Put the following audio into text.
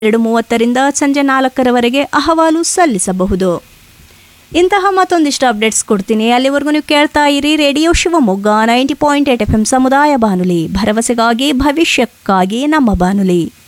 2:30ರಿಂದ ಸಂಜೆ 4ರವರೆಗೆ ಅಹವಾಲು ಸಲ್ಲಿಸಬಹುದು. ಇಂತಹ ಮತ್ತೊಂದಿಷ್ಟು ಅಪ್ಡೇಟ್ಸ್ ಕೊಡ್ತೀನಿ. ಅಲ್ಲಿವರೆಗೂ ನೀವು ಕೇಳ್ತಾ ಇರಿ ರೇಡಿಯೋ ಶಿವಮೊಗ್ಗ 90.8 FM ಸಮುದಾಯ ಬಾನುಲಿ, ಭರವಸೆಗಾಗಿ ಭವಿಷ್ಯಕ್ಕಾಗಿ ನಮ್ಮ ಬಾನುಲಿ.